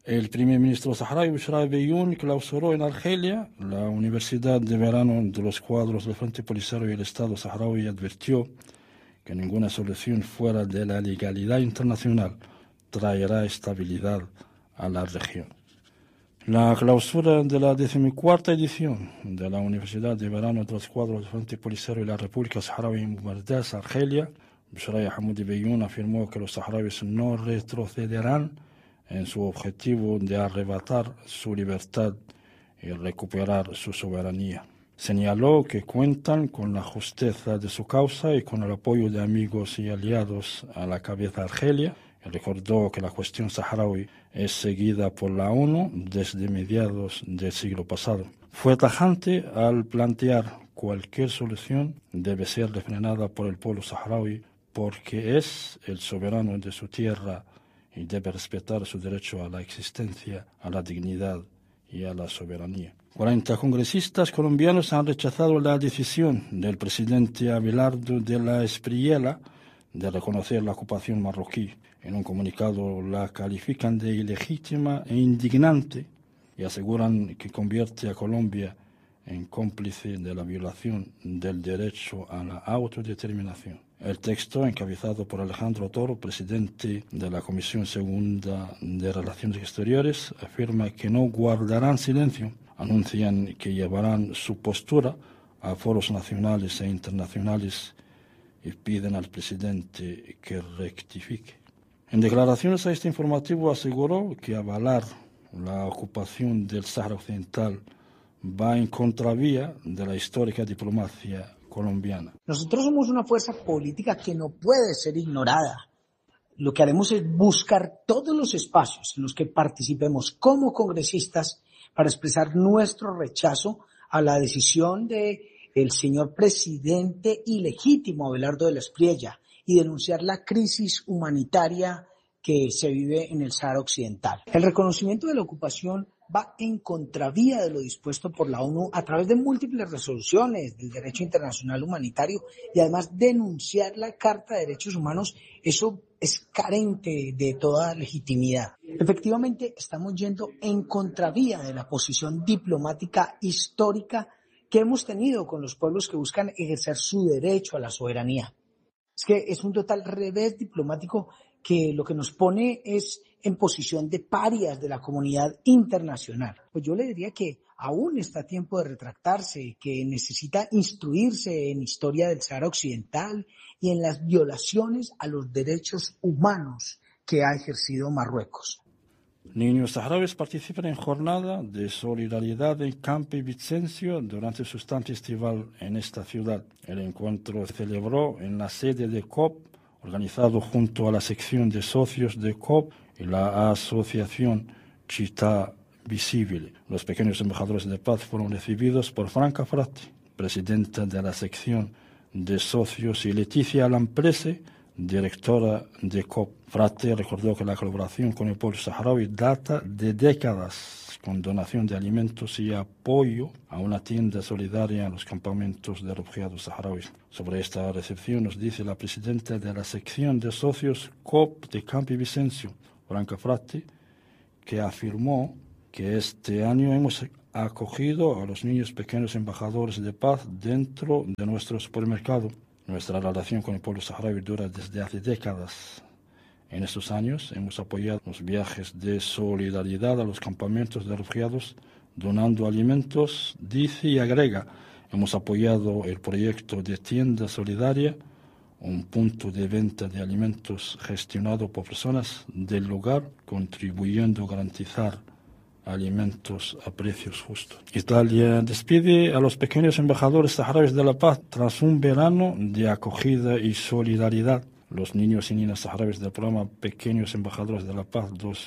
El primer ministro saharaui, Bushra Beyoun, clausuró en Argelia la Universidad de Verano de los Cuadros del Frente Polisario y el Estado saharaui y advirtió que ninguna solución fuera de la legalidad internacional traerá estabilidad a la región. La clausura de la 14ª edición de la Universidad de Verano de los Cuadros del Frente Polisario y la República Saharaui en Boumerdaz, Argelia, Bushra Hamoudi Beyoun afirmó que los saharauis no retrocederán en su objetivo de arrebatar su libertad y recuperar su soberanía. Señaló que cuentan con la justeza de su causa y con el apoyo de amigos y aliados a la cabeza de Argelia. Y recordó que la cuestión saharaui es seguida por la ONU desde mediados del siglo pasado. Fue tajante al plantear cualquier solución debe ser refrenada por el pueblo saharaui porque es el soberano de su tierra y debe respetar su derecho a la existencia, a la dignidad y a la soberanía. 40 congresistas colombianos han rechazado la decisión del presidente Abelardo de la Espriella de reconocer la ocupación marroquí. En un comunicado la califican de ilegítima e indignante y aseguran que convierte a Colombia en cómplice de la violación del derecho a la autodeterminación. El texto, encabezado por Alejandro Toro, presidente de la Comisión Segunda de Relaciones Exteriores, afirma que no guardarán silencio. Anuncian que llevarán su postura a foros nacionales e internacionales y piden al presidente que rectifique. En declaraciones a este informativo aseguró que avalar la ocupación del Sáhara Occidental va en contravía de la histórica diplomacia colombiana. Nosotros somos una fuerza política que no puede ser ignorada. Lo que haremos es buscar todos los espacios en los que participemos como congresistas para expresar nuestro rechazo a la decisión del señor presidente ilegítimo Abelardo de la Espriella y denunciar la crisis humanitaria que se vive en el Sáhara Occidental. El reconocimiento de la ocupación va en contravía de lo dispuesto por la ONU a través de múltiples resoluciones del derecho internacional humanitario y además denunciar la Carta de Derechos Humanos, eso es carente de toda legitimidad. Efectivamente, estamos yendo en contravía de la posición diplomática histórica que hemos tenido con los pueblos que buscan ejercer su derecho a la soberanía. Es que es un total revés diplomático que lo que nos pone es en posición de parias de la comunidad internacional. Pues yo le diría que aún está a tiempo de retractarse, que necesita instruirse en historia del Sáhara Occidental y en las violaciones a los derechos humanos que ha ejercido Marruecos. Niños saharauis participan en jornada de solidaridad en Campi Vicencio durante su estancia estival en esta ciudad. El encuentro se celebró en la sede de COP, organizado junto a la sección de socios de COP y la asociación Città Visibili. Los pequeños embajadores de paz fueron recibidos por Franca Fratti, presidenta de la sección de socios, y Leticia Lamprese, directora de COP. Fratti recordó que la colaboración con el pueblo saharaui data de décadas, con donación de alimentos y apoyo a una tienda solidaria en los campamentos de refugiados saharauis. Sobre esta recepción nos dice la presidenta de la sección de socios COP de Campi Vicencio, Franca Fratti, que afirmó que este año hemos acogido a los niños pequeños embajadores de paz dentro de nuestro supermercado. Nuestra relación con el pueblo saharaui dura desde hace décadas. En estos años hemos apoyado los viajes de solidaridad a los campamentos de refugiados, donando alimentos, dice y agrega. Hemos apoyado el proyecto de tienda solidaria, un punto de venta de alimentos gestionado por personas del lugar, contribuyendo a garantizar alimentos a precios justos. Italia despide a los pequeños embajadores saharauis de la paz tras un verano de acogida y solidaridad. Los niños y niñas saharauis del programa Pequeños Embajadores de la Paz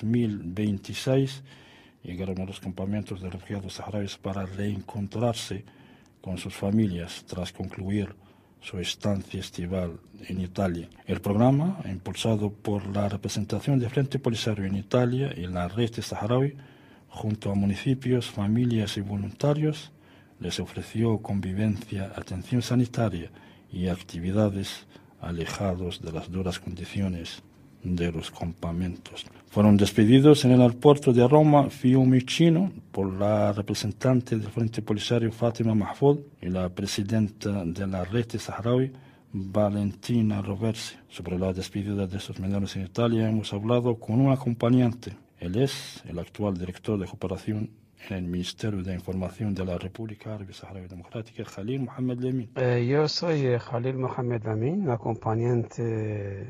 2026 llegaron a los campamentos de refugiados saharauis para reencontrarse con sus familias tras concluir su estancia estival en Italia. El programa, impulsado por la representación del Frente Polisario en Italia y la Red de Saharaui, junto a municipios, familias y voluntarios, les ofreció convivencia, atención sanitaria y actividades alejados de las duras condiciones de los campamentos. Fueron despedidos en el aeropuerto de Roma Fiumicino por la representante del Frente Polisario Fátima Mahfoud y la presidenta de la Red Saharaui, Valentina Roversi. Sobre la despedida de estos menores en Italia hemos hablado con un acompañante. Él es el actual director de cooperación en el Ministerio de Información de la República Árabe Saharaui Democrática, Khalil Mohamed Lamin. Yo soy Khalil Mohamed Lamin, acompañante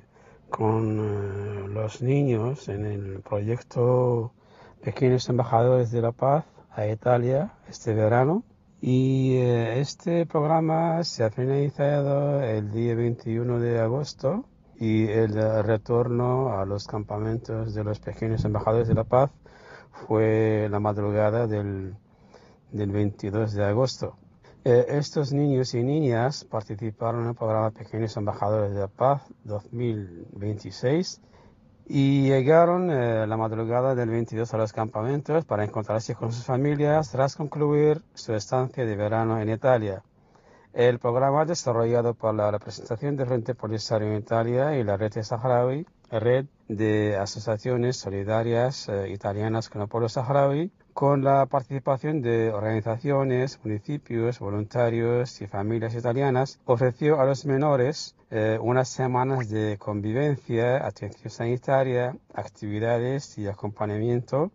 con los niños en el proyecto Pequeños Embajadores de la Paz a Italia este verano. Y este programa se ha finalizado el día 21 de agosto y el retorno a los campamentos de los Pequeños Embajadores de la Paz fue la madrugada del 22 de agosto. Estos niños y niñas participaron en el programa Pequeños Embajadores de la Paz 2026 y llegaron la madrugada del 22 a los campamentos para encontrarse con sus familias tras concluir su estancia de verano en Italia. El programa desarrollado por la representación del Frente Polisario en Italia y la Red Saharaui, red de asociaciones solidarias italianas con el pueblo saharaui, con la participación de organizaciones, municipios, voluntarios y familias italianas, ofreció a los menores unas semanas de convivencia, atención sanitaria, actividades y acompañamiento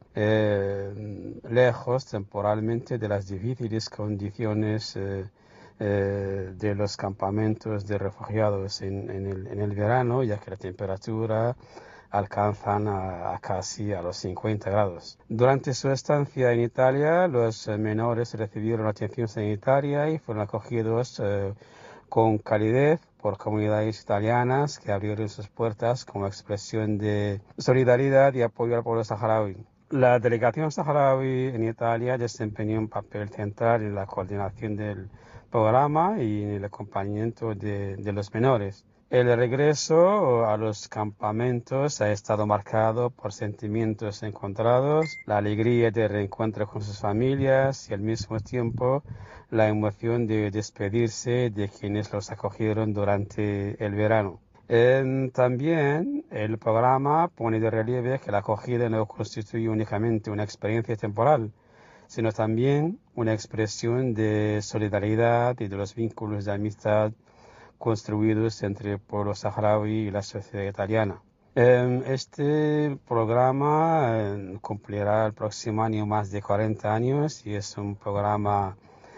lejos temporalmente de las difíciles condiciones de los campamentos de refugiados en el verano, ya que la temperatura alcanzan a casi a los 50 grados. Durante su estancia en Italia, los menores recibieron atención sanitaria y fueron acogidos con calidez por comunidades italianas que abrieron sus puertas como expresión de solidaridad y apoyo al pueblo saharaui. La delegación saharaui en Italia desempeñó un papel central en la coordinación del programa y en el acompañamiento de los menores. El regreso a los campamentos ha estado marcado por sentimientos encontrados, la alegría de reencuentro con sus familias y al mismo tiempo la emoción de despedirse de quienes los acogieron durante el verano. También el programa pone de relieve que la acogida no constituye únicamente una experiencia temporal, sino también una expresión de solidaridad y de los vínculos de amistad construidos entre el pueblo saharaui y la sociedad italiana. Este programa cumplirá el próximo año más de 40 años y es un programa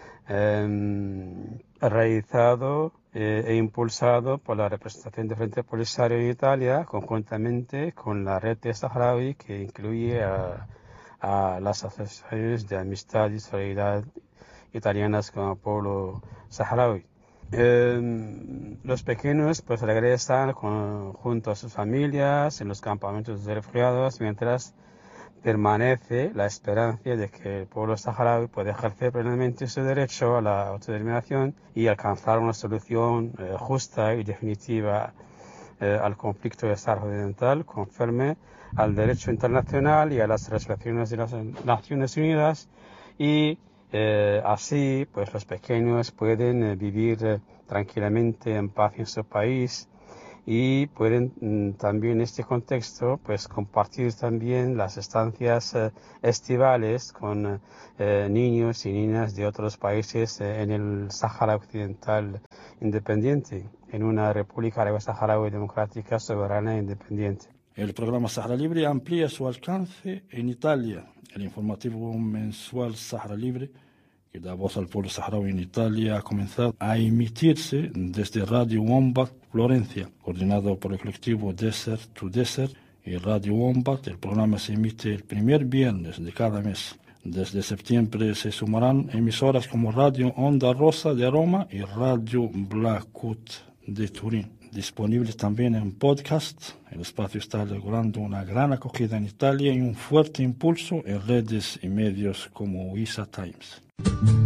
realizado e impulsado por la representación del Frente Polisario en Italia, conjuntamente con la Red Saharaui, que incluye a las asociaciones de amistad y solidaridad italianas con el pueblo saharaui. Los pequeños pues regresan junto a sus familias en los campamentos de refugiados, mientras permanece la esperanza de que el pueblo saharaui pueda ejercer plenamente su derecho a la autodeterminación y alcanzar una solución justa y definitiva al conflicto de Sahara Occidental, conforme al derecho internacional y a las resoluciones de las Naciones Unidas, y así pues los pequeños pueden vivir tranquilamente en paz en su país y pueden también en este contexto pues compartir también las estancias estivales con niños y niñas de otros países en el Sáhara Occidental independiente, en una República Árabe Saharaui Democrática soberana e independiente. El programa Sahara Libre amplía su alcance en Italia. El informativo mensual Sahara Libre, que da voz al pueblo saharaui en Italia, ha comenzado a emitirse desde Radio Wombat Florencia, coordinado por el colectivo Desert to Desert y Radio Wombat. El programa se emite el primer viernes de cada mes. Desde septiembre se sumarán emisoras como Radio Onda Rosa de Roma y Radio Blackwood de Turín. Disponibles también en podcast. El espacio está logrando una gran acogida en Italia y un fuerte impulso en redes y medios como Isa Times.